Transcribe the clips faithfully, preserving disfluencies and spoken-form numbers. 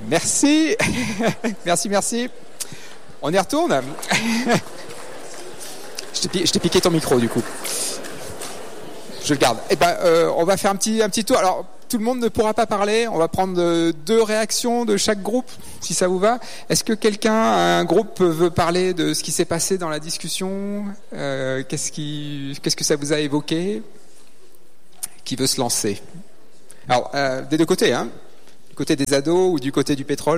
Merci. Merci, merci. On y retourne. Je t'ai, je t'ai piqué ton micro, du coup. Je le garde. Eh ben, euh, on va faire un petit, un petit tour. Alors, tout le monde ne pourra pas parler. On va prendre euh, deux réactions de chaque groupe, si ça vous va. Est-ce que quelqu'un, un groupe, veut parler de ce qui s'est passé dans la discussion ? euh, qu'est-ce qui, qu'est-ce que ça vous a évoqué ? Qui veut se lancer ? Alors, euh, des deux côtés, hein ? Du côté des ados ou du côté du pétrole ?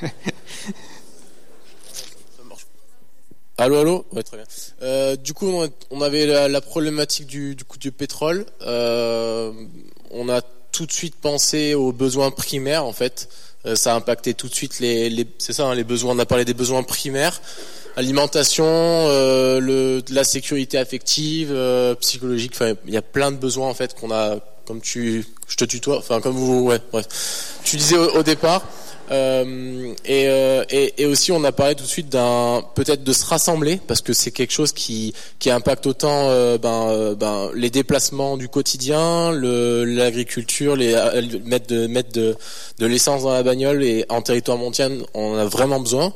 Allô, allô. Ouais, très bien. Euh, du coup, on avait la, la problématique du, du coup du pétrole. Euh, on a tout de suite pensé aux besoins primaires, en fait. Euh, ça a impacté tout de suite les, les c'est ça, hein, les besoins. On a parlé des besoins primaires, alimentation, euh, le, la sécurité affective, euh, psychologique. Enfin, il y a plein de besoins en fait qu'on a. Comme tu, je te tutoie. Enfin, comme vous, ouais, bref. Tu disais au, au départ. Euh, et, euh, et, et aussi on a parlé tout de suite d'un peut-être de se rassembler parce que c'est quelque chose qui qui impacte autant euh, ben, euh, ben les déplacements du quotidien, le l'agriculture, les mettre de mettre de de l'essence dans la bagnole et en territoire montagne on en a vraiment besoin.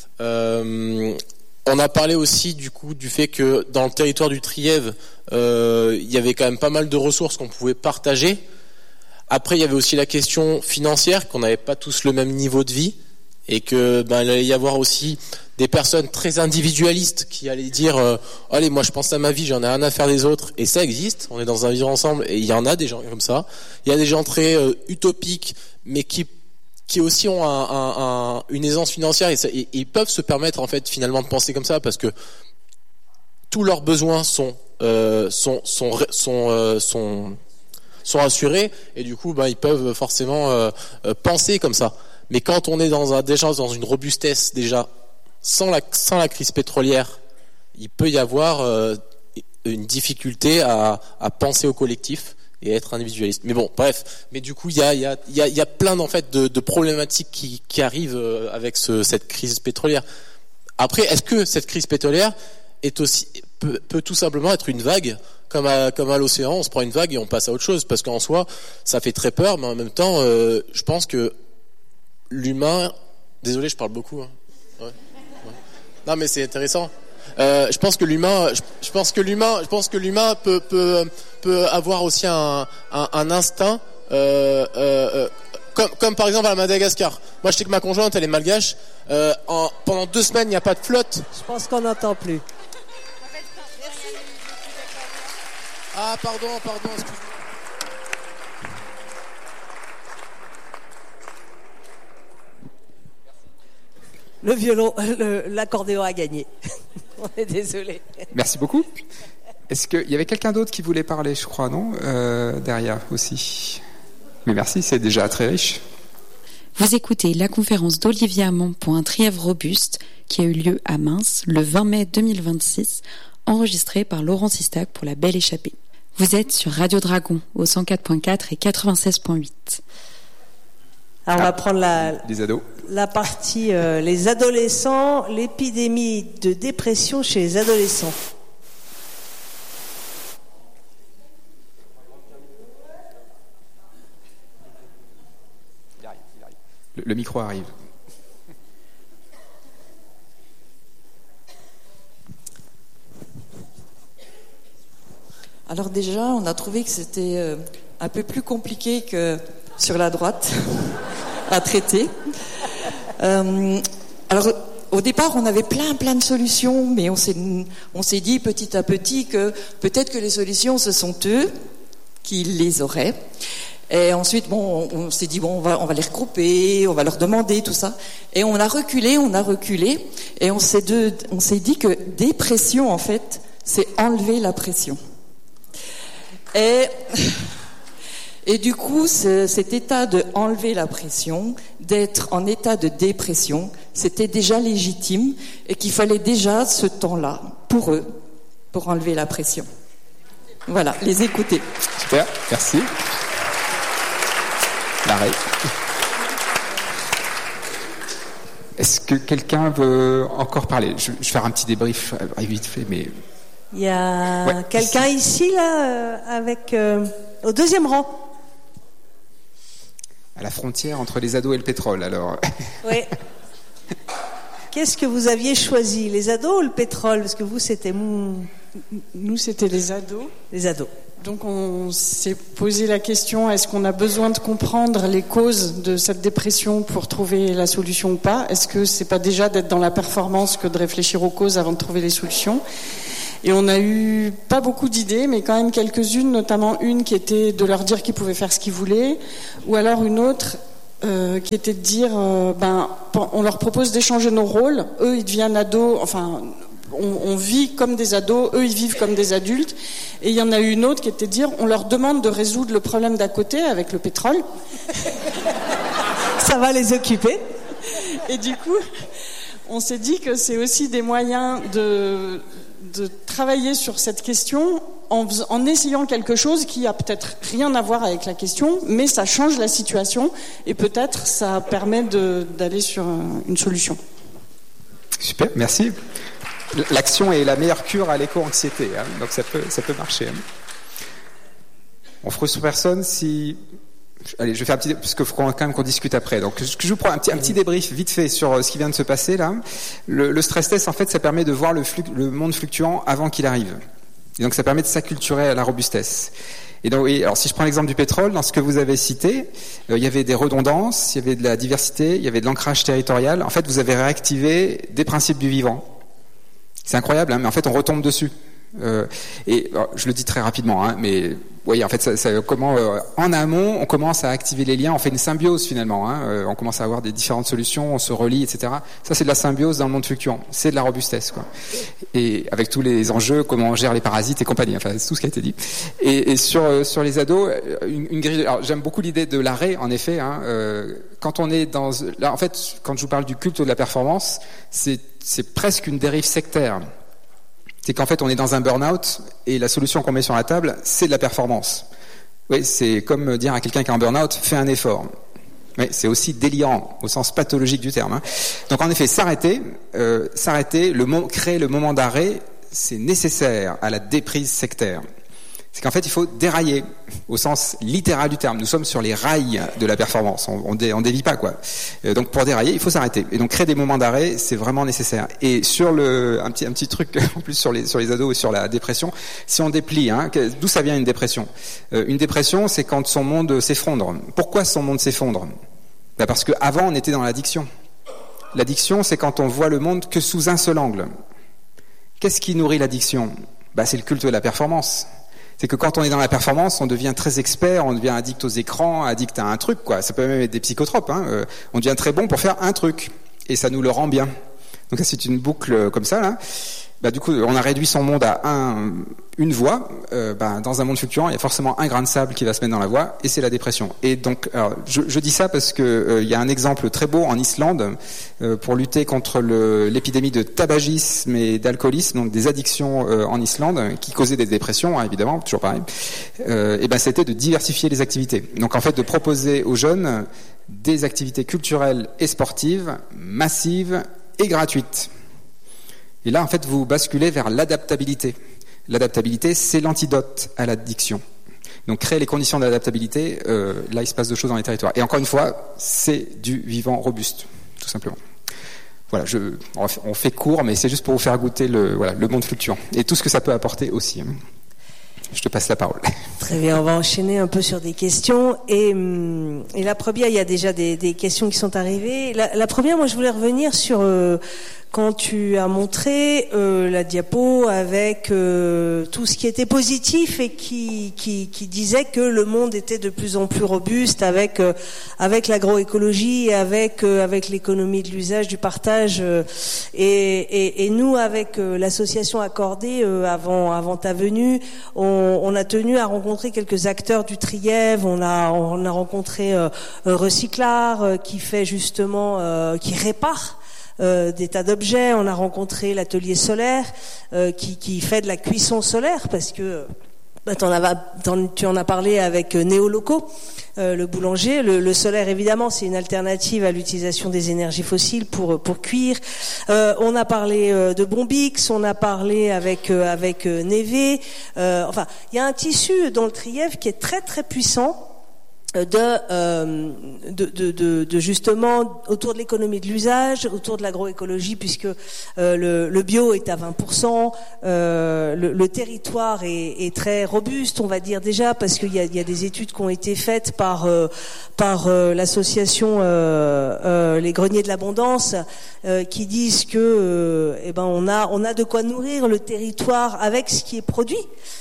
Euh, on a parlé aussi du coup du fait que dans le territoire du Trièves euh, il y avait quand même pas mal de ressources qu'on pouvait partager. Après, il y avait aussi la question financière, qu'on n'avait pas tous le même niveau de vie, et que ben il allait y avoir aussi des personnes très individualistes qui allaient dire euh, allez, moi je pense à ma vie, j'en ai rien à faire des autres, et ça existe. On est dans un vivre ensemble, et il y en a des gens comme ça. Il y a des gens très euh, utopiques, mais qui qui aussi ont un, un, un, une aisance financière, et, ça, et, et ils peuvent se permettre en fait finalement de penser comme ça parce que tous leurs besoins sont euh, sont sont sont, euh, sont sont assurés et du coup ben ils peuvent forcément euh, euh, penser comme ça. Mais quand on est dans un déjà dans une robustesse déjà sans la sans la crise pétrolière, il peut y avoir euh, une difficulté à à penser au collectif et être individualiste. Mais bon, bref, mais du coup il y a il y a il y a il y a plein en fait de, de problématiques qui qui arrivent avec ce, cette crise pétrolière. Après, est-ce que cette crise pétrolière est aussi peut, peut tout simplement être une vague? Comme à, comme à l'océan, on se prend une vague et on passe à autre chose, parce qu'en soi, ça fait très peur, mais en même temps, euh, je pense que l'humain, désolé, je parle beaucoup. Hein. Ouais. Ouais. Non, mais c'est intéressant. Euh, je pense que l'humain, je, je pense que l'humain, je pense que l'humain peut peut peut avoir aussi un un, un instinct, euh, euh, comme comme par exemple à Madagascar. Moi, je sais que ma conjointe, elle est malgache. Euh, en, pendant deux semaines, il n'y a pas de flotte. Je pense qu'on n'entend plus. Ah, pardon, pardon, excuse-moi. Le violon, le, l'accordéon a gagné. On est désolé. Merci beaucoup. Est-ce qu'il y avait quelqu'un d'autre qui voulait parler, je crois, non euh, derrière aussi. Mais merci, c'est déjà très riche. Vous écoutez la conférence d'Olivier Hamon pour un Trièves robuste qui a eu lieu à Mins le vingt mai deux mille vingt-six, enregistré par Laurent Sistac pour La Belle Échappée. Vous êtes sur Radio Dragon au cent quatre point quatre et quatre-vingt-seize point huit. Alors on va prendre la, les ados. la partie euh, les adolescents, l'épidémie de dépression chez les adolescents. Il arrive, il arrive. Le, le micro arrive. Alors déjà, on a trouvé que c'était euh, un peu plus compliqué que sur la droite à traiter. Euh, alors, au départ, on avait plein, plein de solutions, mais on s'est, on s'est dit petit à petit que peut-être que les solutions, ce sont eux qui les auraient. Et ensuite, bon, on, on s'est dit, bon, on va, on va les regrouper, on va leur demander tout ça. Et on a reculé, on a reculé, et on s'est, de, on s'est dit que dépression, en fait, c'est enlever la pression. Et, et du coup, ce, cet état de enlever la pression, d'être en état de dépression, c'était déjà légitime et qu'il fallait déjà ce temps-là pour eux, pour enlever la pression. Voilà, les écouter. Super, merci. L'arrêt. Est-ce que quelqu'un veut encore parler ? je, je vais faire un petit débrief vite fait, mais... Il y a ouais, quelqu'un ici, ici là, avec euh, au deuxième rang. à la frontière entre les ados et le pétrole. Alors. Oui. Qu'est-ce que vous aviez choisi, les ados ou le pétrole? Parce que vous, c'était mou... Nous, c'était les ados. Les ados. Donc, on s'est posé la question, est-ce qu'on a besoin de comprendre les causes de cette dépression pour trouver la solution ou pas? Est-ce que c'est pas déjà d'être dans la performance que de réfléchir aux causes avant de trouver les solutions? Et on a eu pas beaucoup d'idées, mais quand même quelques-unes, notamment une qui était de leur dire qu'ils pouvaient faire ce qu'ils voulaient, ou alors une autre euh, qui était de dire, euh, ben, on leur propose d'échanger nos rôles, eux ils deviennent ados, enfin... On, on vit comme des ados, eux ils vivent comme des adultes. Et il y en a eu une autre qui était de dire, on leur demande de résoudre le problème d'à côté avec le pétrole. Ça va les occuper. Et du coup, on s'est dit que c'est aussi des moyens de, de travailler sur cette question en, en essayant quelque chose qui a peut-être rien à voir avec la question, mais ça change la situation et peut-être ça permet de, d'aller sur une solution. Super, merci. L'action est la meilleure cure à l'éco-anxiété, hein, donc ça peut, ça peut marcher. Hein. On frustre personne si... Allez, je vais faire un petit... parce qu'il faut quand même qu'on discute après. Donc, je vous prends un petit, un petit débrief vite fait sur ce qui vient de se passer là. Le, le stress test, en fait, ça permet de voir le, flux, le monde fluctuant avant qu'il arrive. Et donc, ça permet de s'acculturer à la robustesse. Et donc, oui, alors si je prends l'exemple du pétrole, dans ce que vous avez cité, euh, il y avait des redondances, il y avait de la diversité, il y avait de l'ancrage territorial. En fait, vous avez réactivé des principes du vivant. C'est incroyable, hein, mais en fait, on retombe dessus. Euh, et alors, je le dis très rapidement, hein, mais voyez, en fait, ça, ça, comment euh, en amont, on commence à activer les liens, on fait une symbiose finalement. Hein, euh, on commence à avoir des différentes solutions, on se relie, et cetera. Ça, c'est de la symbiose dans le monde fluctuant. C'est de la robustesse, quoi. Et avec tous les enjeux, comment on gère les parasites et compagnie. Enfin, c'est tout ce qui a été dit. Et, et sur euh, sur les ados, une, une grille. Alors, j'aime beaucoup l'idée de l'arrêt, en effet. Hein, euh, quand on est dans, là, en fait, quand je vous parle du culte de la performance, c'est c'est presque une dérive sectaire. C'est qu'en fait, on est dans un burn-out et la solution qu'on met sur la table, c'est de la performance. Oui, c'est comme dire à quelqu'un qui est en burn-out, fais un effort. Oui, c'est aussi délirant au sens pathologique du terme. Hein. Donc, en effet, s'arrêter, euh, s'arrêter, le mo- créer le moment d'arrêt, c'est nécessaire à la déprise sectaire. C'est qu'en fait, il faut dérailler au sens littéral du terme. Nous sommes sur les rails de la performance. On, on, dé, on dévie pas, quoi. Euh, donc, pour dérailler, il faut s'arrêter. Et donc, créer des moments d'arrêt, c'est vraiment nécessaire. Et sur le, un petit, un petit truc, en plus, sur les, sur les ados et sur la dépression, si on déplie, hein, d'où ça vient une dépression? euh, Une dépression, c'est quand son monde s'effondre. Pourquoi son monde s'effondre? Ben parce qu'avant, on était dans l'addiction. L'addiction, c'est quand on voit le monde que sous un seul angle. Qu'est-ce qui nourrit l'addiction? Ben, c'est le culte de la performance. C'est que quand on est dans la performance, on devient très expert, on devient addict aux écrans, addict à un truc, quoi. Ça peut même être des psychotropes, hein. Euh, on devient très bon pour faire un truc. Et ça nous le rend bien. Donc ça, c'est une boucle comme ça, là. Bah, du coup, on a réduit son monde à un, une voie. Euh, bah, dans un monde fluctuant, il y a forcément un grain de sable qui va se mettre dans la voie, et c'est la dépression. Et donc, alors, je, je dis ça parce que euh, il y a un exemple très beau en Islande euh, pour lutter contre le, l'épidémie de tabagisme et d'alcoolisme, donc des addictions euh, en Islande, qui causaient des dépressions, hein, évidemment, toujours pareil. Euh, et ben, c'était de diversifier les activités. Donc, en fait, de proposer aux jeunes des activités culturelles et sportives massives et gratuites. Et là, en fait, vous basculez vers l'adaptabilité. L'adaptabilité, c'est l'antidote à l'addiction. Donc, créer les conditions de l'adaptabilité, euh, là, il se passe deux choses dans les territoires. Et encore une fois, c'est du vivant robuste, tout simplement. Voilà, je, on fait court, mais c'est juste pour vous faire goûter le, voilà, le monde fluctuant. Et tout ce que ça peut apporter aussi. Je te passe la parole. Très bien, on va enchaîner un peu sur des questions. Et, et la première, il y a déjà des, des questions qui sont arrivées. La, la première, moi, je voulais revenir sur... Euh, quand tu as montré euh, la diapo avec euh, tout ce qui était positif et qui, qui, qui disait que le monde était de plus en plus robuste avec euh, avec l'agroécologie et avec euh, avec l'économie de l'usage, du partage. Euh, et, et, et nous, avec euh, l'association Accordée, euh, avant avant ta venue, on, on a tenu à rencontrer quelques acteurs du Trièvre. On a on a rencontré euh, Recyclar euh, qui fait justement euh, qui répare Euh, des tas d'objets. On a rencontré l'atelier solaire euh, qui, qui fait de la cuisson solaire parce que bah, t'en as, t'en, tu en as parlé avec euh, Néoloco, euh, le boulanger. Le, le solaire, évidemment, c'est une alternative à l'utilisation des énergies fossiles pour pour cuire. Euh, on a parlé euh, de Bombix, on a parlé avec euh, avec euh, Névé. Euh, enfin, il y a un tissu dans le Trièvre qui est très très puissant. de, euh, de, de, de, de justement autour de l'économie de l'usage, autour de l'agroécologie, puisque euh, le, le bio est à vingt pour cent, euh, le, le territoire est, est très robuste, on va dire déjà, parce qu'il y a, il y a des études qui ont été faites par euh, par euh, l'association euh, euh, les Greniers de l'Abondance, euh, qui disent que euh, eh ben on a on a de quoi nourrir le territoire avec ce qui est produit.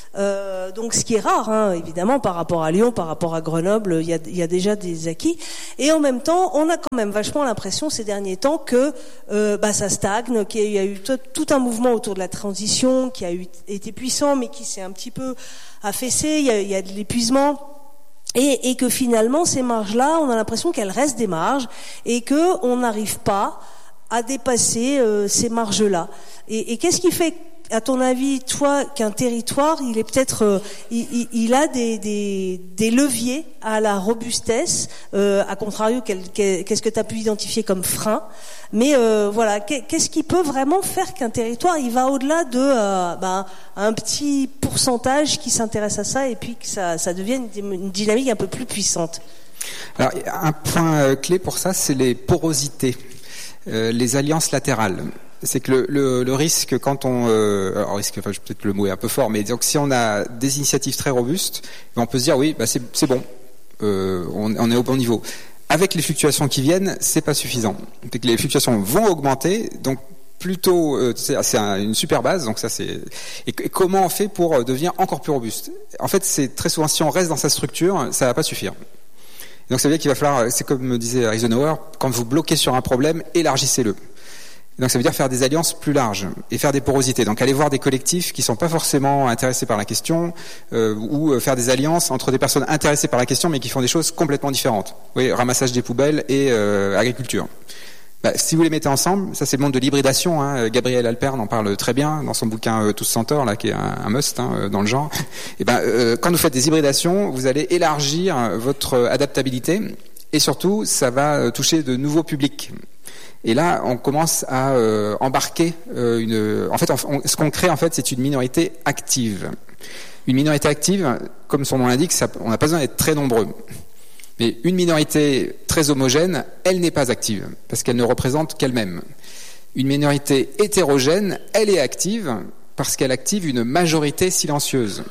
Euh, donc ce qui est rare, hein, évidemment, par rapport à Lyon, par rapport à Grenoble, il y a, il y a déjà des acquis. Et en même temps, on a quand même vachement l'impression ces derniers temps que euh, bah, ça stagne, qu'il y a eu tout, tout un mouvement autour de la transition qui a eu, été puissant, mais qui s'est un petit peu affaissé. Il y a, il y a de l'épuisement. Et, et que finalement, ces marges-là, on a l'impression qu'elles restent des marges et que on n'arrive pas à dépasser euh, ces marges-là. Et, et qu'est-ce qui fait, à ton avis, toi, qu'un territoire, il est peut-être, euh, il, il a des, des, des leviers à la robustesse, euh, à contrario, quel, quel, qu'est-ce que tu as pu identifier comme frein? Mais euh, voilà, qu'est-ce qui peut vraiment faire qu'un territoire, il va au-delà de euh, ben, un petit pourcentage qui s'intéresse à ça et puis que ça, ça devienne une dynamique un peu plus puissante? Alors, un point clé pour ça, c'est les porosités, euh, les alliances latérales. C'est que le, le, le risque, quand on, euh, alors risque, enfin peut-être le mot est un peu fort, mais disons que si on a des initiatives très robustes, on peut se dire oui, bah c'est, c'est bon, euh, on, on est au bon niveau. Avec les fluctuations qui viennent, c'est pas suffisant. C'est que les fluctuations vont augmenter, donc plutôt, euh, c'est, c'est un, une super base. Donc ça c'est. Et, et comment on fait pour devenir encore plus robuste? En fait, c'est très souvent si on reste dans sa structure, ça va pas suffire. Donc ça veut dire qu'il va falloir, c'est comme me disait Eisenhower, quand vous bloquez sur un problème, élargissez-le. Donc ça veut dire faire des alliances plus larges et faire des porosités. Donc aller voir des collectifs qui sont pas forcément intéressés par la question, euh, ou faire des alliances entre des personnes intéressées par la question mais qui font des choses complètement différentes. Oui, ramassage des poubelles et euh, agriculture. Bah, si vous les mettez ensemble, ça c'est le monde de l'hybridation. Hein. Gabriel Alpern en parle très bien dans son bouquin euh, Tous Centaures, là, qui est un, un must hein, dans le genre. Et ben, euh, quand vous faites des hybridations, vous allez élargir votre adaptabilité et surtout, ça va toucher de nouveaux publics. Et là, on commence à euh, embarquer euh, une. En fait, on, ce qu'on crée, en fait, c'est une minorité active. Une minorité active, comme son nom l'indique, ça, on n'a pas besoin d'être très nombreux. Mais une minorité très homogène, elle n'est pas active parce qu'elle ne représente qu'elle-même. Une minorité hétérogène, elle est active parce qu'elle active une majorité silencieuse.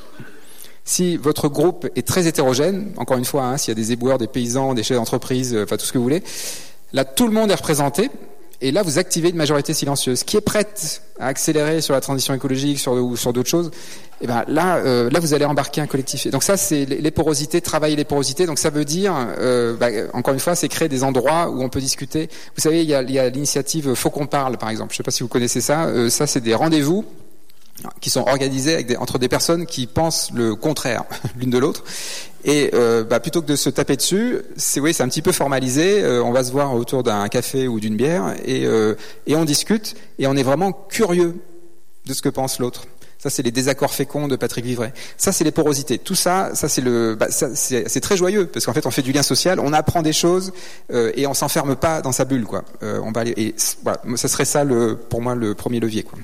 Si votre groupe est très hétérogène, encore une fois, hein, s'il y a des éboueurs, des paysans, des chefs d'entreprise, enfin tout ce que vous voulez. Là, tout le monde est représenté, et là, vous activez une majorité silencieuse qui est prête à accélérer sur la transition écologique, sur ou sur d'autres choses. Et ben là, euh, là, vous allez embarquer un collectif. Donc ça, c'est les porosités, travailler les porosités. Donc ça veut dire, euh, bah, encore une fois, c'est créer des endroits où on peut discuter. Vous savez, il y a, il y a l'initiative Faut qu'on parle, par exemple. Je ne sais pas si vous connaissez ça. Euh, ça, c'est des rendez-vous qui sont organisés avec des, entre des personnes qui pensent le contraire l'une de l'autre. Et euh, bah, plutôt que de se taper dessus, c'est oui, c'est un petit peu formalisé. Euh, on va se voir autour d'un café ou d'une bière et, euh, et on discute et on est vraiment curieux de ce que pense l'autre. Ça, c'est les désaccords féconds de Patrick Vivray. Ça, c'est les porosités. Tout ça, ça c'est le, bah, ça, c'est, c'est très joyeux parce qu'en fait, on fait du lien social, on apprend des choses euh, et on s'enferme pas dans sa bulle, quoi. Euh, on va aller, et voilà, ça serait ça le, pour moi, le premier levier, quoi.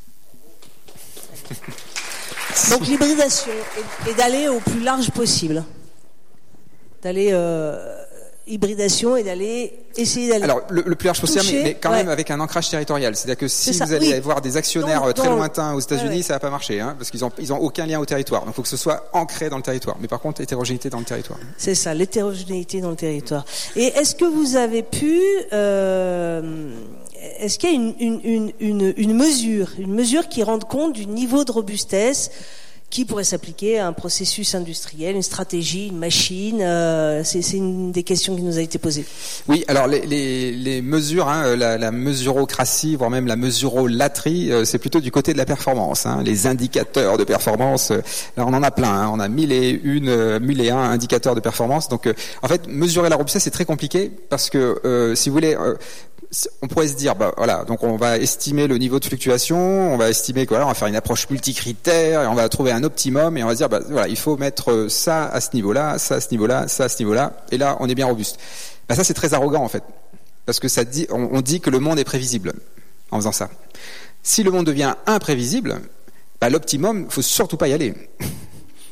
Donc l'hybridation est d'aller au plus large possible, d'aller euh, hybridation et d'aller essayer d'aller. Alors le, le plus large possible, toucher, mais quand ouais. même avec un ancrage territorial. C'est-à-dire que si C'est vous ça, allez oui. voir des actionnaires Dans- très dans- lointains aux États-Unis, ouais, ouais. ça va pas marcher, hein, parce qu'ils ont ils ont aucun lien au territoire. Donc il faut que ce soit ancré dans le territoire. Mais par contre, hétérogénéité dans le territoire. C'est ça, l'hétérogénéité dans le territoire. Et est-ce que vous avez pu, euh, est-ce qu'il y a une, une, une, une, une mesure, une mesure qui rende compte du niveau de robustesse qui pourrait s'appliquer à un processus industriel, une stratégie, une machine? euh, c'est, c'est une des questions qui nous a été posée. Oui, alors les, les, les mesures, hein, la, la mesurocratie, voire même la mesurolatrie, euh, c'est plutôt du côté de la performance. Hein, les indicateurs de performance, euh, là on en a plein. Hein, on a mille et une, euh, mille et un indicateurs de performance. Donc, euh, en fait, mesurer la robustesse c'est très compliqué parce que euh, si vous voulez. Euh, on pourrait se dire, bah voilà, donc on va estimer le niveau de fluctuation, on va estimer que voilà, on va faire une approche multicritère et on va trouver un optimum et on va se dire, bah voilà, il faut mettre ça à ce niveau-là, ça à ce niveau-là, ça à ce niveau-là, et là on est bien robuste. Bah ça c'est très arrogant en fait, parce que ça dit, on, on dit que le monde est prévisible en faisant ça. Si le monde devient imprévisible, bah l'optimum, faut surtout pas y aller.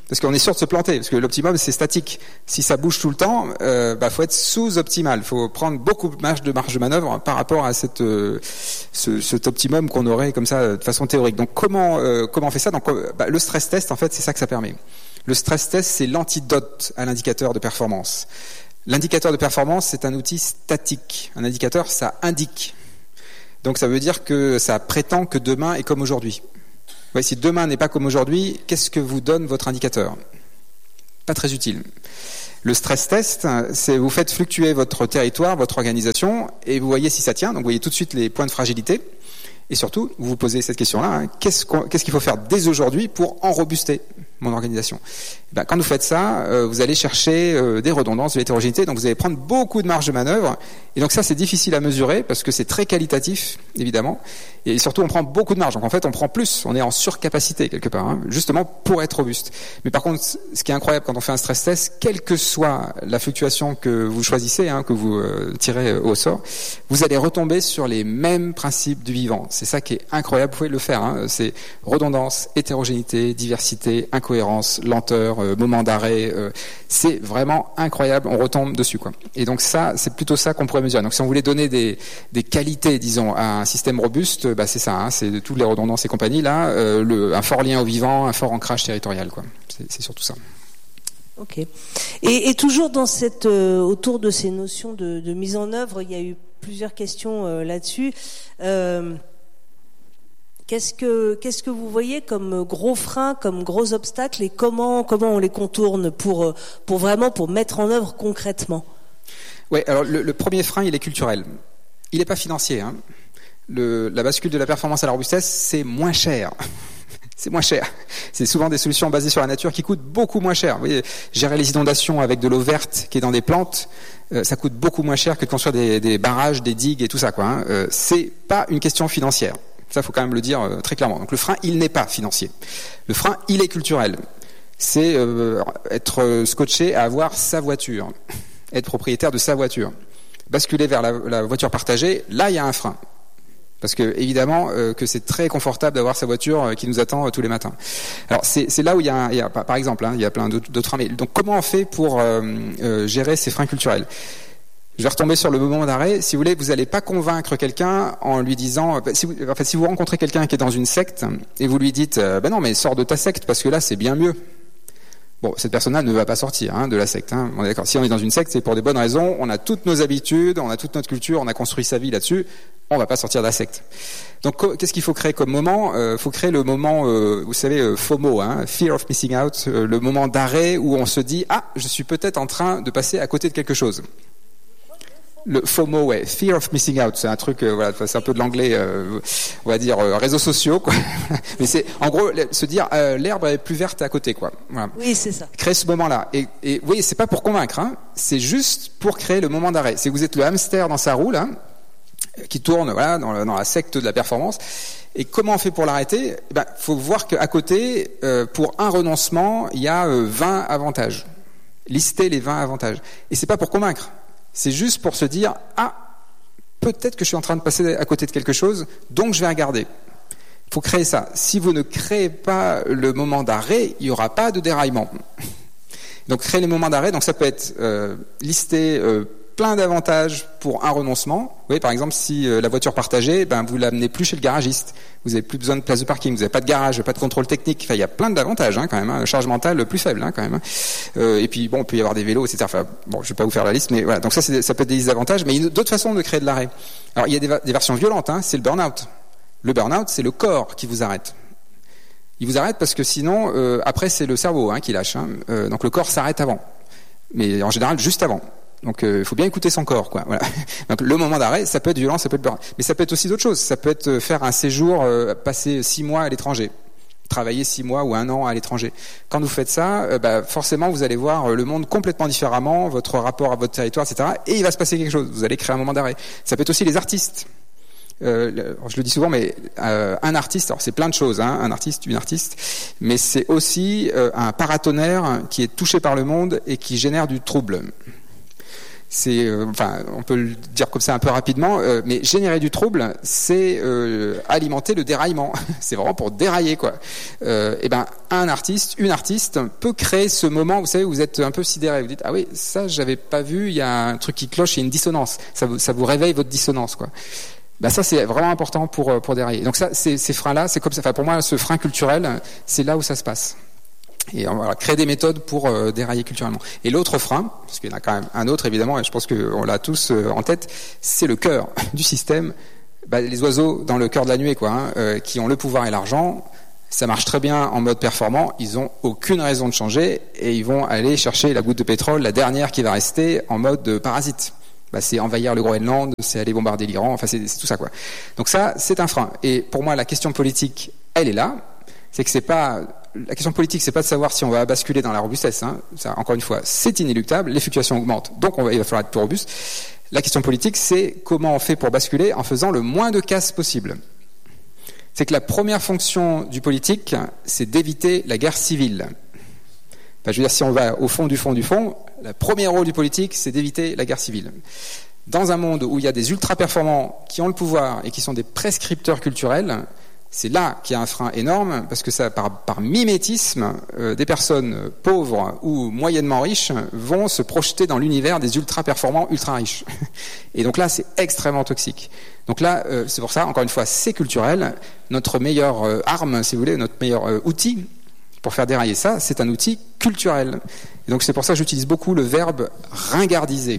Parce qu'on est sûr de se planter, parce que l'optimum c'est statique. Si ça bouge tout le temps, euh, bah faut être sous-optimal. Faut prendre beaucoup de marge de marge de manœuvre par rapport à cette euh, ce, cet optimum qu'on aurait comme ça de façon théorique. Donc comment euh, comment on fait ça? Donc euh, bah, le stress test, en fait, c'est ça que ça permet. Le stress test, c'est l'antidote à l'indicateur de performance. L'indicateur de performance, c'est un outil statique. Un indicateur, ça indique. Donc ça veut dire que ça prétend que demain est comme aujourd'hui. Ouais, si demain n'est pas comme aujourd'hui, qu'est-ce que vous donne votre indicateur? Pas très utile. Le stress test, c'est vous faites fluctuer votre territoire, votre organisation, et vous voyez si ça tient. Donc vous voyez tout de suite les points de fragilité. Et surtout, vous vous posez cette question-là, hein, qu'est-ce, qu'on, qu'est-ce qu'il faut faire dès aujourd'hui pour en robuster mon organisation? Et ben, quand vous faites ça, euh, vous allez chercher euh, des redondances, de l'hétérogénéité, donc vous allez prendre beaucoup de marge de manœuvre, et donc ça c'est difficile à mesurer, parce que c'est très qualitatif, évidemment, et surtout on prend beaucoup de marge, donc en fait on prend plus, on est en surcapacité quelque part, hein, justement pour être robuste. Mais par contre, ce qui est incroyable quand on fait un stress test, quelle que soit la fluctuation que vous choisissez, hein, que vous euh, tirez au sort, vous allez retomber sur les mêmes principes du vivant. C'est ça qui est incroyable, vous pouvez le faire, hein, c'est redondance, hétérogénéité, diversité, incohérence, lenteur, euh, moment d'arrêt, euh, c'est vraiment incroyable, on retombe dessus, quoi. Et donc ça, c'est plutôt ça qu'on pourrait mesurer. Donc si on voulait donner des, des qualités, disons, à un système robuste, bah c'est ça, hein, c'est toutes les redondances et compagnie, là, euh, le, un fort lien au vivant, un fort ancrage territorial, quoi. C'est, c'est surtout ça. Ok. Et, et toujours dans cette, euh, autour de ces notions de, de mise en œuvre, il y a eu plusieurs questions euh, là-dessus. Euh, Qu'est-ce que qu'est-ce que vous voyez comme gros freins, comme gros obstacles, et comment comment on les contourne pour pour vraiment pour mettre en œuvre concrètement? Ouais, alors le, le premier frein, il est culturel. Il n'est pas financier, hein. Le, la bascule de la performance à la robustesse, c'est moins cher. C'est moins cher. C'est souvent des solutions basées sur la nature qui coûtent beaucoup moins cher. Vous voyez, gérer les inondations avec de l'eau verte qui est dans des plantes, euh, ça coûte beaucoup moins cher que de construire des, des barrages, des digues et tout ça, quoi, hein. Euh, c'est pas une question financière. Ça, faut quand même le dire euh, très clairement. Donc le frein, il n'est pas financier. Le frein, il est culturel. C'est euh, être scotché à avoir sa voiture, être propriétaire de sa voiture. Basculer vers la, la voiture partagée, là, il y a un frein. Parce que évidemment euh, que c'est très confortable d'avoir sa voiture euh, qui nous attend euh, tous les matins. Alors c'est, c'est là où il y a, un, il y a par exemple, hein, il y a plein d'autres, d'autres freins. Mais donc comment on fait pour euh, euh, gérer ces freins culturels? Je vais retomber sur le moment d'arrêt. Si vous voulez, vous n'allez pas convaincre quelqu'un en lui disant, si vous, en fait, si vous rencontrez quelqu'un qui est dans une secte et vous lui dites, euh, ben non, mais sors de ta secte parce que là, c'est bien mieux. Bon, cette personne-là ne va pas sortir, hein, de la secte, hein. On est d'accord. Si on est dans une secte, c'est pour des bonnes raisons. On a toutes nos habitudes, on a toute notre culture, on a construit sa vie là-dessus. On va pas sortir de la secte. Donc, qu'est-ce qu'il faut créer comme moment? Il euh, faut créer le moment, euh, vous savez, euh, FOMO, hein, Fear of Missing Out, euh, le moment d'arrêt où on se dit, ah, je suis peut-être en train de passer à côté de quelque chose. Le FOMO, ouais, Fear of Missing Out, c'est un truc, euh, voilà, c'est un peu de l'anglais, euh, on va dire euh, réseaux sociaux, quoi. Mais c'est, en gros, se dire euh, l'herbe est plus verte à côté, quoi. Voilà. Oui, c'est ça. Créer ce moment-là. Et, et oui, c'est pas pour convaincre, hein. C'est juste pour créer le moment d'arrêt. C'est que vous êtes le hamster dans sa roue, là, qui tourne, voilà, dans, le, dans la secte de la performance. Et comment on fait pour l'arrêter? Eh ben, faut voir qu'à côté, euh, pour un renoncement, il y a euh, vingt avantages. Listez les vingt avantages. Et c'est pas pour convaincre. C'est juste pour se dire, ah, peut-être que je suis en train de passer à côté de quelque chose, donc je vais regarder. Il faut créer ça. Si vous ne créez pas le moment d'arrêt, il n'y aura pas de déraillement. Donc créer les moments d'arrêt, donc ça peut être euh, lister euh, plein d'avantages pour un renoncement. Vous voyez, par exemple, si euh, la voiture partagée, ben vous l'amenez plus chez le garagiste. Vous n'avez plus besoin de place de parking, vous n'avez pas de garage, pas de contrôle technique. Enfin, il y a plein d'avantages, hein, quand même. Hein, charge mentale plus faible, hein, quand même. Euh, et puis, bon, il peut y avoir des vélos, et cetera. Enfin, bon, je vais pas vous faire la liste, mais voilà. Donc ça, c'est, ça peut être des avantages, mais il y a d'autres façons de créer de l'arrêt. Alors, il y a des, des versions violentes. Hein, c'est le burn-out. Le burn-out, c'est le corps qui vous arrête. Il vous arrête parce que sinon, euh, après, c'est le cerveau, hein, qui lâche. Hein. Euh, donc le corps s'arrête avant, mais en général juste avant. Donc il euh, faut bien écouter son corps, quoi. Voilà. Donc le moment d'arrêt, ça peut être violent, ça peut être burn. Mais ça peut être aussi d'autres choses. Ça peut être faire un séjour, euh, passer six mois à l'étranger, travailler six mois ou un an à l'étranger. Quand vous faites ça, euh, bah, forcément vous allez voir le monde complètement différemment, votre rapport à votre territoire, et cetera. Et il va se passer quelque chose. Vous allez créer un moment d'arrêt. Ça peut être aussi les artistes. Euh, je le dis souvent, mais euh, un artiste, alors c'est plein de choses, hein, un artiste, une artiste, mais c'est aussi euh, un paratonnerre qui est touché par le monde et qui génère du trouble. C'est, euh, enfin, on peut le dire comme ça un peu rapidement, euh, mais générer du trouble, c'est euh, alimenter le déraillement. C'est vraiment pour dérailler, quoi. Euh, et ben, un artiste, une artiste peut créer ce moment, vous savez, où vous êtes un peu sidéré. Vous dites, ah oui, ça, j'avais pas vu. Il y a un truc qui cloche, il y a une dissonance. Ça vous, ça vous réveille votre dissonance, quoi. Ben ça, c'est vraiment important pour pour dérailler. Donc ça, ces, ces freins-là, c'est comme ça. Enfin, pour moi, ce frein culturel, c'est là où ça se passe. Et on va créer des méthodes pour euh, dérailler culturellement. Et l'autre frein, parce qu'il y en a quand même un autre évidemment, et je pense qu'on l'a tous euh, en tête, c'est le cœur du système. Bah, les oiseaux dans le cœur de la nuée, quoi, hein, euh, qui ont le pouvoir et l'argent. Ça marche très bien en mode performant. Ils ont aucune raison de changer et ils vont aller chercher la goutte de pétrole, la dernière qui va rester, en mode parasite. Bah, c'est envahir le Groenland, c'est aller bombarder l'Iran. Enfin, c'est, c'est tout ça, quoi. Donc ça, c'est un frein. Et pour moi, la question politique, elle est là. C'est que c'est pas la question politique, c'est pas de savoir si on va basculer dans la robustesse. Hein. Ça, encore une fois, c'est inéluctable. Les fluctuations augmentent, donc on va, il va falloir être plus robuste. La question politique, c'est comment on fait pour basculer en faisant le moins de casse possible. C'est que la première fonction du politique, c'est d'éviter la guerre civile. Enfin, je veux dire, si on va au fond du fond du fond, le premier rôle du politique, c'est d'éviter la guerre civile. Dans un monde où il y a des ultra-performants qui ont le pouvoir et qui sont des prescripteurs culturels, c'est là qu'il y a un frein énorme, parce que ça, par, par mimétisme, euh, des personnes pauvres ou moyennement riches vont se projeter dans l'univers des ultra-performants, ultra-riches. Et donc là, c'est extrêmement toxique. Donc là, euh, c'est pour ça, encore une fois, c'est culturel. Notre meilleure euh, arme, si vous voulez, notre meilleur euh, outil pour faire dérailler ça, c'est un outil culturel. Et donc c'est pour ça que j'utilise beaucoup le verbe ringardiser.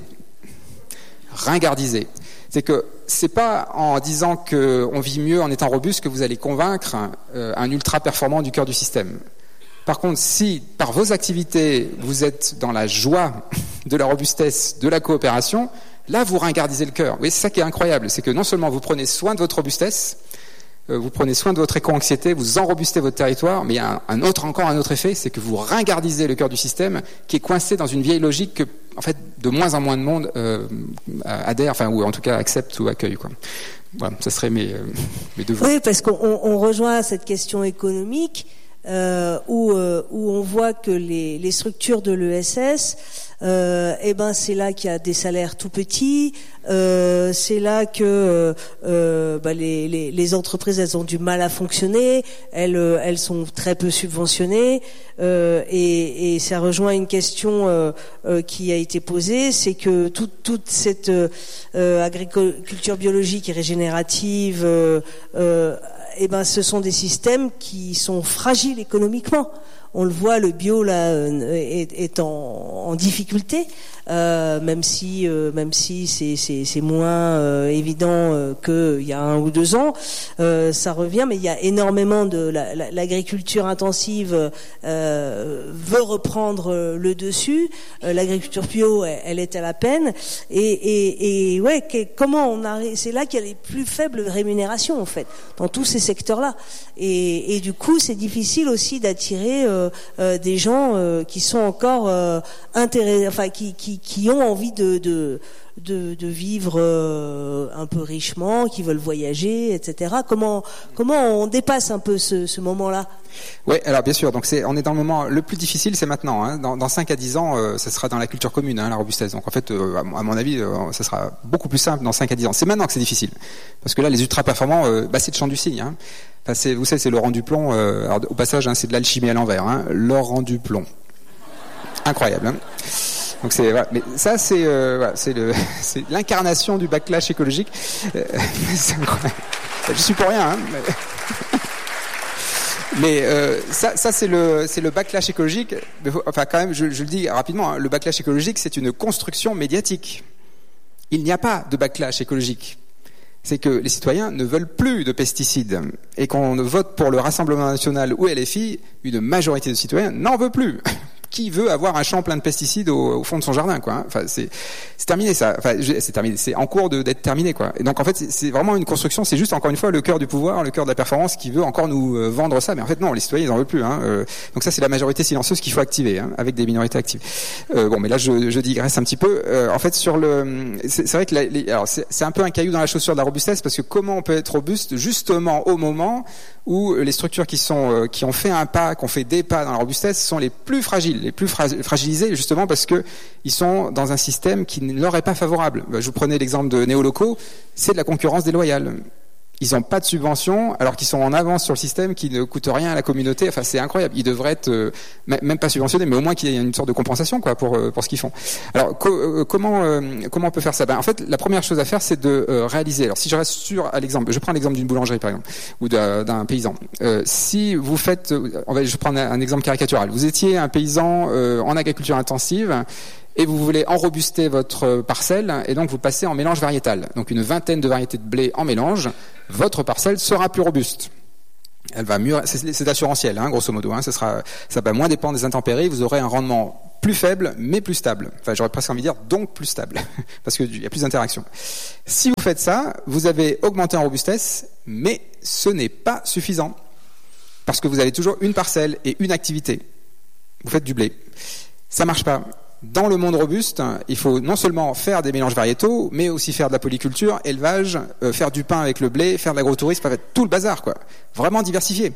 Ringardiser. C'est que c'est pas en disant qu'on vit mieux en étant robuste que vous allez convaincre euh, un ultra performant du cœur du système. Par contre, si par vos activités vous êtes dans la joie de la robustesse, de la coopération, là vous ringardisez le cœur. Oui, c'est ça qui est incroyable, c'est que non seulement vous prenez soin de votre robustesse, euh, vous prenez soin de votre éco-anxiété, vous enrobustez votre territoire, mais il y a un, un autre encore un autre effet, c'est que vous ringardisez le cœur du système qui est coincé dans une vieille logique que, en fait, de moins en moins de monde euh, adhère, enfin, ou en tout cas accepte ou accueille, quoi. Voilà, ça serait mes, euh, mes devoirs. Oui, parce qu'on on rejoint cette question économique euh, où, euh, où on voit que les, les structures de l'E S S, euh, eh ben c'est là qu'il y a des salaires tout petits, euh, c'est là que euh, bah, les, les, les entreprises elles ont du mal à fonctionner, elles, elles sont très peu subventionnées, euh, et, et ça rejoint une question euh, euh, qui a été posée, c'est que toute, toute cette euh, agriculture biologique et régénérative, euh, euh, eh ben ce sont des systèmes qui sont fragiles économiquement. On le voit, le bio là est, est en, en difficulté, euh, même si euh, même si c'est c'est, c'est moins euh, évident euh, qu'il y a un ou deux ans, euh, ça revient. Mais il y a énormément de la, la, l'agriculture intensive euh, veut reprendre le dessus. Euh, l'agriculture bio, elle, elle est à la peine. Et, et, et ouais, que, comment on arrive? C'est là qu'il y a les plus faibles rémunérations en fait dans tous ces secteurs-là. Et, et du coup, c'est difficile aussi d'attirer euh, euh, des gens euh, qui sont encore euh, intéressés, enfin qui, qui qui ont envie de de de, de vivre euh, un peu richement, qui veulent voyager, et cetera. Comment comment on dépasse un peu ce, ce moment-là? Oui, alors bien sûr. Donc c'est, on est dans le moment le plus difficile, c'est maintenant. Hein. Dans, dans cinq à dix ans, euh, ça sera dans la culture commune, hein, la robustesse. Donc en fait, euh, à mon avis, euh, ça sera beaucoup plus simple dans cinq à dix ans. C'est maintenant que c'est difficile, parce que là, les ultra performants, euh, bah, c'est le champ du signe. Hein. Enfin, c'est, vous savez, c'est Laurent Duplomb. Euh, alors, au passage, hein, c'est de l'alchimie à l'envers. Hein. Laurent Duplomb, incroyable. Hein. Donc c'est, voilà. Mais ça, c'est, euh, voilà, c'est, le, c'est l'incarnation du backlash écologique. Euh, c'est incroyable. Je suis pour rien. Hein, mais... Mais euh, ça, ça c'est le, c'est le backlash écologique. Mais faut, enfin, quand même, je, je le dis rapidement. Hein, le backlash écologique, c'est une construction médiatique. Il n'y a pas de backlash écologique. C'est que les citoyens ne veulent plus de pesticides et qu'on vote pour le Rassemblement national ou L F I, une majorité de citoyens n'en veut plus. Qui veut avoir un champ plein de pesticides au, au fond de son jardin, quoi. Hein. Enfin, c'est, c'est terminé ça. Enfin, c'est terminé. C'est en cours de, d'être terminé, quoi. Et donc en fait, c'est, c'est vraiment une construction. C'est juste encore une fois le cœur du pouvoir, le cœur de la performance qui veut encore nous euh, vendre ça. Mais en fait, non, les citoyens ils en veulent plus. Hein. Euh, donc ça, c'est la majorité silencieuse qu'il faut activer, hein, avec des minorités actives. Euh, bon, mais là, je, je digresse un petit peu. Euh, en fait, sur le, c'est, c'est vrai que la, les, alors c'est, c'est un peu un caillou dans la chaussure de la robustesse, parce que comment on peut être robuste justement au moment où les structures qui sont euh, qui ont fait un pas, qui ont fait des pas dans la robustesse, sont les plus fragiles, les plus fra- fragilisées, justement parce que ils sont dans un système qui ne leur est pas favorable. Je vous prenais l'exemple de néolocaux, c'est de la concurrence déloyale. Ils n'ont pas de subvention, alors qu'ils sont en avance sur le système, qui ne coûte rien à la communauté. Enfin, c'est incroyable. Ils devraient être euh, même pas subventionnés, mais au moins qu'il y ait une sorte de compensation, quoi, pour euh, pour ce qu'ils font. Alors, co- euh, comment euh, comment on peut faire ça? Ben, en fait, la première chose à faire, c'est de euh, réaliser. Alors, si je reste sur à l'exemple, je prends l'exemple d'une boulangerie, par exemple, ou d'un, d'un paysan. Euh, si vous faites, on va, je prends un exemple caricatural. Vous étiez un paysan euh, en agriculture intensive. Et vous voulez enrobuster votre parcelle, et donc vous passez en mélange variétal. Donc une vingtaine de variétés de blé en mélange, votre parcelle sera plus robuste. Elle va mieux, c'est, c'est assurantiel, hein, grosso modo. Hein, ça sera, ça va moins dépendre des intempéries. Vous aurez un rendement plus faible, mais plus stable. Enfin, j'aurais presque envie de dire donc plus stable, parce qu'il y a plus d'interaction. Si vous faites ça, vous avez augmenté en robustesse, mais ce n'est pas suffisant, parce que vous avez toujours une parcelle et une activité. Vous faites du blé, ça marche pas. Dans le monde robuste, il faut non seulement faire des mélanges variétaux, mais aussi faire de la polyculture, élevage, euh, faire du pain avec le blé, faire de l'agrotourisme, en fait, tout le bazar, quoi. Vraiment diversifié.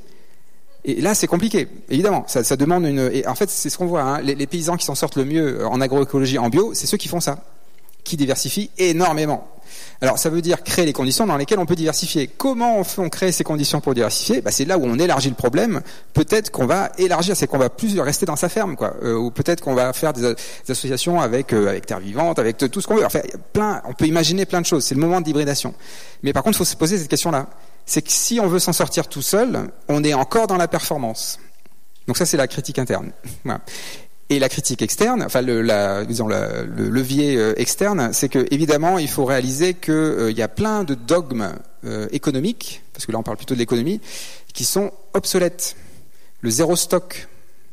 Et là, c'est compliqué, évidemment. Ça, ça demande une. Et en fait, c'est ce qu'on voit. Hein. Les, les paysans qui s'en sortent le mieux en agroécologie, en bio, c'est ceux qui font ça, qui diversifient énormément. Alors, ça veut dire créer les conditions dans lesquelles on peut diversifier. Comment on, fait, on crée ces conditions pour diversifier? Bah, c'est là où on élargit le problème. Peut-être qu'on va élargir, c'est qu'on va plus rester dans sa ferme, quoi. Euh, ou peut-être qu'on va faire des, des associations avec euh, avec Terre Vivante, avec tout ce qu'on veut. Enfin, plein. On peut imaginer plein de choses. C'est le moment d'hybridation. Mais par contre, il faut se poser cette question-là. C'est que si on veut s'en sortir tout seul, on est encore dans la performance. Donc ça, c'est la critique interne. Voilà. Et la critique externe, enfin le, la, disons la, le levier euh, externe, c'est que évidemment il faut réaliser que euh, il y a plein de dogmes euh, économiques, parce que là on parle plutôt de l'économie, qui sont obsolètes. Le zéro stock,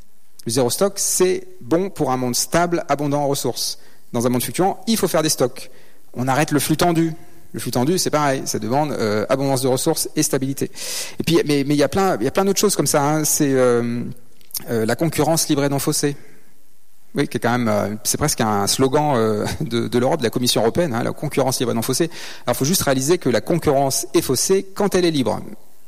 le zéro stock, c'est bon pour un monde stable, abondant en ressources. Dans un monde fluctuant, il faut faire des stocks. On arrête le flux tendu. Le flux tendu, c'est pareil, ça demande euh, abondance de ressources et stabilité. Et puis, mais mais il y a plein, il y a plein d'autres choses comme ça. Hein. C'est euh, euh, la concurrence libre et non faussée. Oui, qui est quand même, euh, c'est presque un slogan euh, de, de l'Europe, de la Commission européenne, hein, la concurrence libre et non faussée. Alors, il faut juste réaliser que la concurrence est faussée quand elle est libre.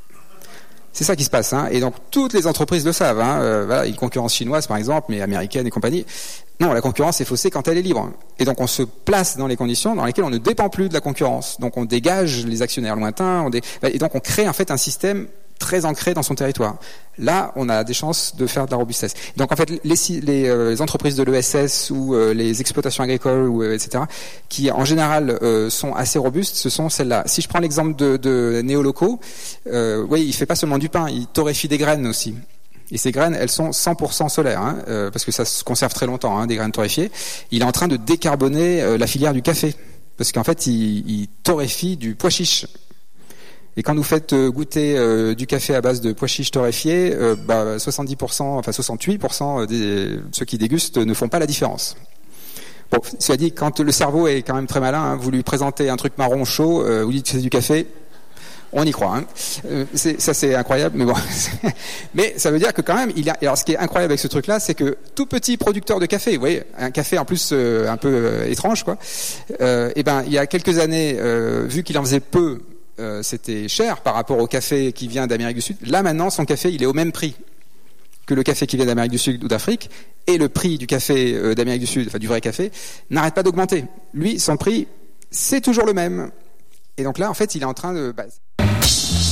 C'est ça qui se passe, hein. Et donc toutes les entreprises le savent. Hein. Euh, voilà, une concurrence chinoise, par exemple, mais américaine et compagnie. Non, la concurrence est faussée quand elle est libre. Et donc on se place dans les conditions dans lesquelles on ne dépend plus de la concurrence. Donc on dégage les actionnaires lointains. On dé... Et donc on crée en fait un système très ancré dans son territoire. Là, on a des chances de faire de la robustesse. Donc en fait, les, les, euh, les entreprises de l'E S S ou euh, les exploitations agricoles, ou, euh, et cetera, qui en général euh, sont assez robustes, ce sont celles-là. Si je prends l'exemple de, de néolocaux, euh, oui, il fait pas seulement du pain, il torréfie des graines aussi. Et ces graines, elles sont cent pour cent solaires, hein, euh, parce que ça se conserve très longtemps, hein, des graines torréfiées. Il est en train de décarboner euh, la filière du café, parce qu'en fait, il, il torréfie du pois chiche. Et quand vous faites goûter euh, du café à base de pois chiches torréfiés, euh, bah, soixante-dix pour cent, enfin soixante-huit pour cent des ceux qui dégustent ne font pas la différence. Bon, cela dit, quand le cerveau est quand même très malin, hein, vous lui présentez un truc marron chaud, euh, vous dites que c'est du café, on y croit. Hein. Euh, c'est, ça c'est incroyable, mais bon. Mais ça veut dire que quand même, il y a. Alors, ce qui est incroyable avec ce truc-là, c'est que tout petit producteur de café, vous voyez, un café en plus euh, un peu euh, étrange, quoi. Euh, et ben, il y a quelques années, euh, vu qu'il en faisait peu. Euh, c'était cher par rapport au café qui vient d'Amérique du Sud. Là, maintenant, son café, il est au même prix que le café qui vient d'Amérique du Sud ou d'Afrique. Et le prix du café euh, d'Amérique du Sud, enfin du vrai café, n'arrête pas d'augmenter. Lui, son prix, c'est toujours le même. Et donc là, en fait, il est en train de... Bah...